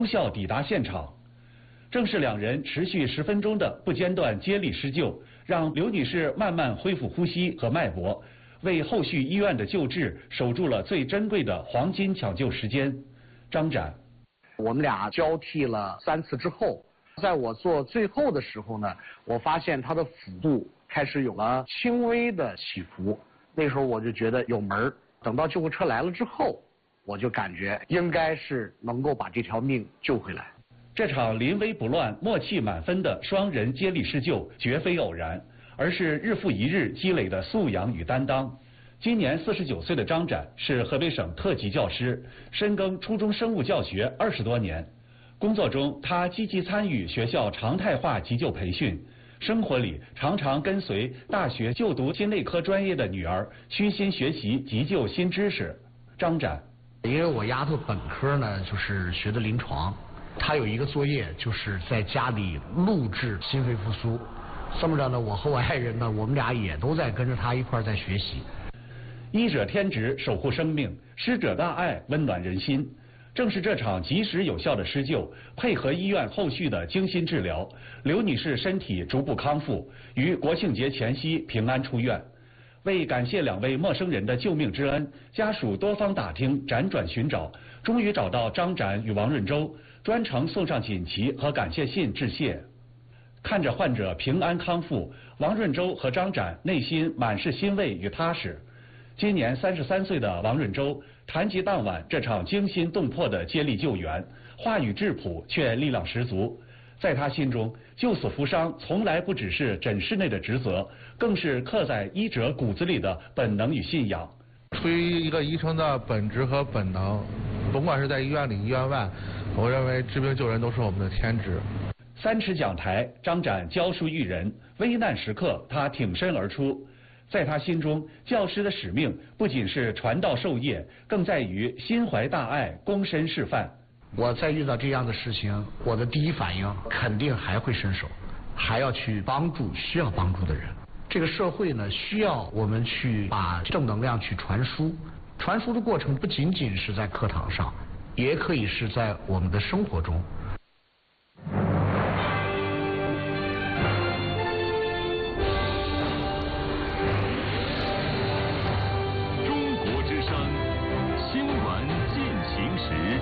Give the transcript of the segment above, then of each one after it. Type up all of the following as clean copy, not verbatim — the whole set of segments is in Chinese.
高效抵达现场。正是两人持续10分钟的不间断接力施救，让刘女士慢慢恢复呼吸和脉搏，为后续医院的救治守住了最珍贵的黄金抢救时间。张展， 我们俩交替了3次之后，在我做最后的时候呢，我发现他的腹部开始有了轻微的起伏，那时候我就觉得有门儿。等到救护车来了之后，我就感觉应该是能够把这条命救回来。 这场临危不乱、默契满分的双人接力施救绝非偶然，而是日复一日积累的素养与担当。今年49岁的张展是河北省特级教师，深耕初中生物教学20多年。工作中，他积极参与学校常态化急救培训，生活里常常跟随大学就读心内科专业的女儿虚心学习急救新知识。张展， 因为我丫头本科呢就是学的临床。他有一个作业，就是在家里录制心肺复苏。这么着呢，我和我爱人呢，我们俩也都在跟着他一块在学习。 医者天职，守护生命；师者大爱，温暖人心。正是这场及时有效的施救，配合医院后续的精心治疗，刘女士身体逐步康复，于国庆节前夕平安出院。为感谢2位陌生人的救命之恩，家属多方打听，辗转寻找，终于找到张展与王润洲，专程送上锦旗和感谢信致谢。看着患者平安康复，王润洲和张展内心满是欣慰与踏实。今年33岁的王润洲谈及当晚这场惊心动魄的接力救援，话语质朴却力量十足。在他心中，救死扶伤从来不只是诊室内的职责，更是刻在医者骨子里的本能与信仰。 出于一个医生的本职和本能，甭管是在医院里、医院外，我认为治病救人都是我们的天职。 3尺讲台，张展教书育人，危难时刻他挺身而出。在他心中，教师的使命不仅是传道授业，更在于心怀大爱，躬身示范。 我在遇到这样的事情，我的第一反应肯定还会伸手，还要去帮助需要帮助的人。这个社会呢，需要我们去把正能量去传输。传输的过程不仅仅是在课堂上，也可以是在我们的生活中。 中国之声新闻进行时。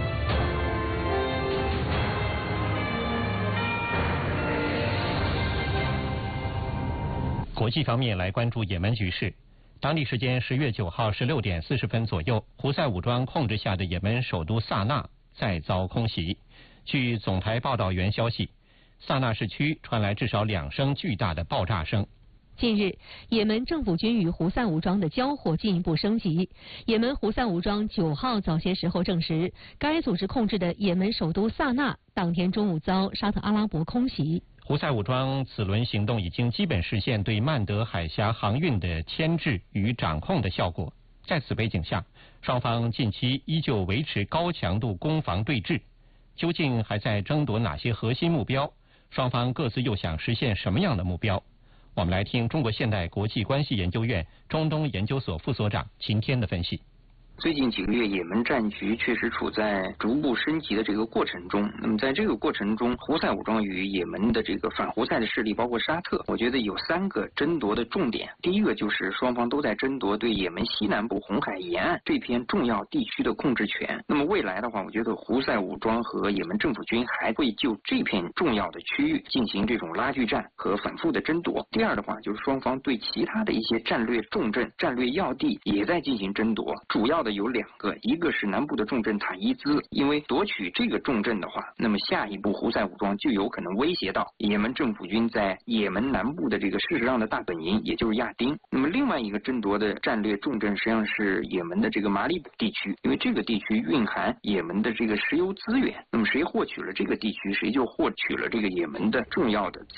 国际方面来关注也门局势。当地时间10月9号16点40分左右，胡塞武装控制下的也门首都萨那再遭空袭。据总台报道员消息，萨那市区传来至少2声巨大的爆炸声。 近日，也门政府军与胡塞武装的交火进一步升级。也门胡塞武装9号早些时候证实，该组织控制的也门首都萨那当天中午遭沙特阿拉伯空袭。 胡塞武装此轮行动已经基本实现对曼德海峡航运的牵制与掌控的效果。在此背景下，双方近期依旧维持高强度攻防对峙。究竟还在争夺哪些核心目标？双方各自又想实现什么样的目标？我们来听中国现代国际关系研究院中东研究所副所长秦天的分析。 最近几个月，也门战局确实处在逐步升级的这个过程中。那么在这个过程中，胡塞武装与也门的这个反胡塞的势力，包括沙特，我觉得有3个争夺的重点。第一个就是双方都在争夺对也门西南部红海沿岸这片重要地区的控制权。那么未来的话，我觉得胡塞武装和也门政府军还会就这片重要的区域进行这种拉锯战和反复的争夺。第二的话，就是双方对其他的一些战略重镇、战略要地也在进行争夺。主要的有2个，一个是南部的重镇塔伊兹，因为夺取这个重镇的话，那么下一步胡塞武装就有可能威胁到也门政府军在也门南部的这个事实上的大本营，也就是亚丁。那么另外一个争夺的战略重镇实际上是也门的这个马里卜地区，因为这个地区蕴含也门的这个石油资源，那么谁获取了这个地区，谁就获取了这个也门的重要的资源。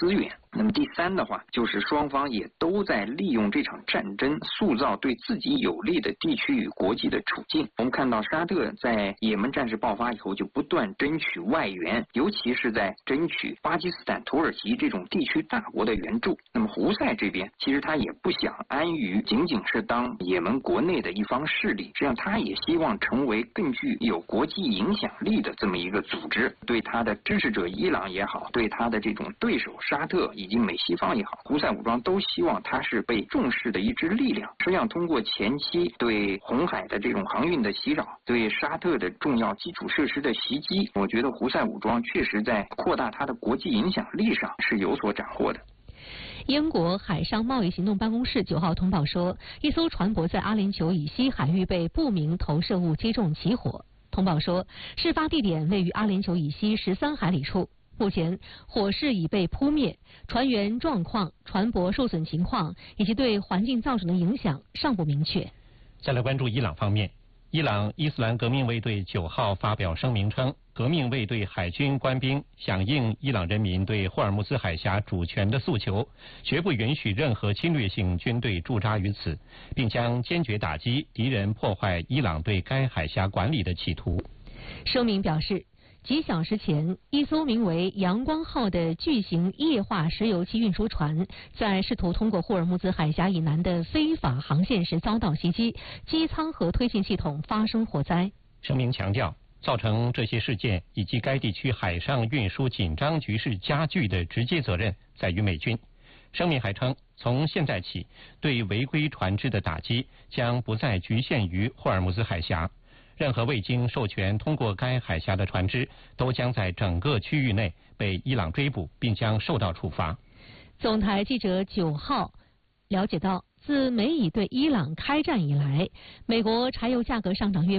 那么第三的话，就是双方也都在利用这场战争塑造对自己有利的地区与国际的处境。我们看到沙特在也门战事爆发以后，就不断争取外援，尤其是在争取巴基斯坦、土耳其这种地区大国的援助。那么胡塞这边其实他也不想安于仅仅是当也门国内的一方势力，实际上他也希望成为更具有国际影响力的这么一个组织。对他的支持者伊朗也好，对他的这种对手沙特以及美西方也好，胡塞武装都希望它是被重视的一支力量。实际上通过前期对红海的这种航运的袭扰，对沙特的重要基础设施的袭击，我觉得胡塞武装确实在扩大它的国际影响力上是有所斩获的。 英国海上贸易行动办公室9号通报说，一艘船舶在阿联酋以西海域被不明投射物击中起火。通报说，事发地点位于阿联酋以西13海里处。目前火势已被扑灭，船员状况、船舶受损情况以及对环境造成的影响尚不明确。 再来关注伊朗方面，伊朗伊斯兰革命卫队9号发表声明称，革命卫队海军官兵响应伊朗人民对霍尔木兹海峡主权的诉求，绝不允许任何侵略性军队驻扎于此，并将坚决打击敌人破坏伊朗对该海峡管理的企图。 声明表示，几小时前，一艘名为阳光号的巨型液化石油气运输船在试图通过霍尔木兹海峡以南的非法航线时遭到袭击，机舱和推进系统发生火灾。 声明强调，造成这些事件以及该地区海上运输紧张局势加剧的直接责任在于美军。声明还称，从现在起，对违规船只的打击将不再局限于霍尔木兹海峡。任何未经授权通过该海峡的船只都将在整个区域内被伊朗追捕，并将受到处罚。 总台记者9号了解到，自美以对伊朗开战以来，美国柴油价格上涨约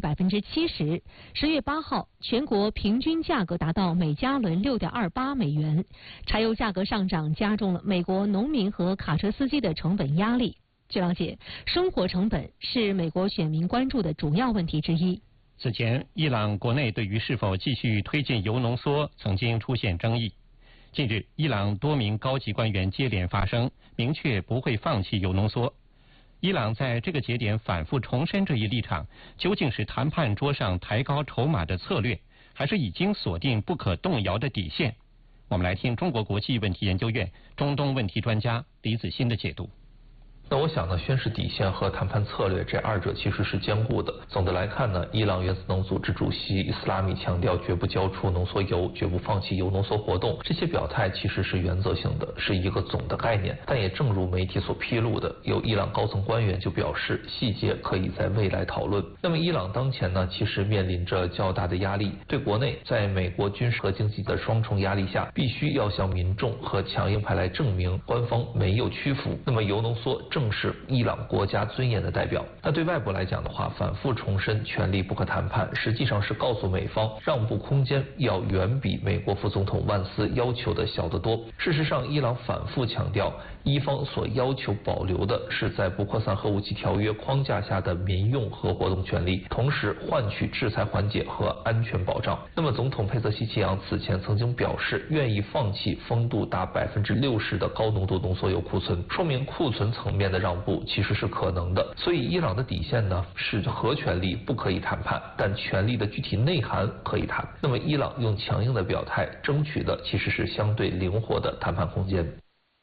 70%。10月8号，全国平均价格达到每加仑6.28美元。柴油价格上涨加重了美国农民和卡车司机的成本压力。据了解，生活成本是美国选民关注的主要问题之一。 此前，伊朗国内对于是否继续推进铀浓缩曾经出现争议。近日，伊朗多名高级官员接连发声，明确不会放弃铀浓缩。伊朗在这个节点反复重申这一立场，究竟是谈判桌上抬高筹码的策略，还是已经锁定不可动摇的底线？我们来听中国国际问题研究院中东问题专家李子欣的解读。 那我想呢，宣示底线和谈判策略这二者其实是兼顾的。总的来看呢，伊朗原子能组织主席伊斯拉米强调绝不交出浓缩铀，绝不放弃铀浓缩活动，这些表态其实是原则性的，是一个总的概念。但也正如媒体所披露的，有伊朗高层官员就表示，细节可以在未来讨论。那么伊朗当前呢，其实面临着较大的压力，对国内在美国军事和经济的双重压力下，必须要向民众和强硬派来证明官方没有屈服。那么铀浓缩正是伊朗国家尊严的代表。那对外部来讲的话，反复重申权力不可谈判，实际上是告诉美方让步空间要远比美国副总统万斯要求的小得多。事实上，伊朗反复强调，伊方所要求保留的是在不扩散核武器条约框架下的民用核活动权利，同时换取制裁缓解和安全保障。那么总统佩泽希奇扬此前曾经表示愿意放弃风度达60%的高浓度浓缩铀库存，说明库存层面的让步其实是可能的。所以伊朗的底线呢是核权利不可以谈判，但权力的具体内涵可以谈。那么伊朗用强硬的表态争取的其实是相对灵活的谈判空间。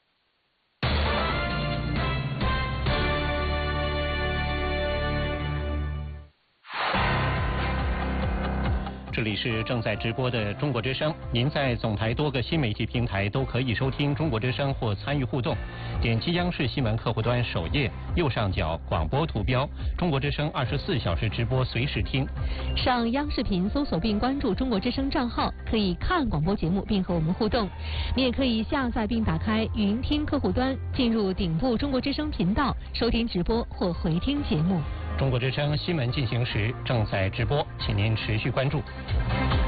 这里是正在直播的中国之声，您在总台多个新媒体平台都可以收听中国之声或参与互动。点击央视新闻客户端首页右上角广播图标，中国之声24小时直播随时听。 上央视频搜索并关注中国之声账号，可以看广播节目并和我们互动。你也可以下载并打开云听客户端，进入顶部中国之声频道收听直播或回听节目。 中国之声新闻进行时正在直播，请您持续关注。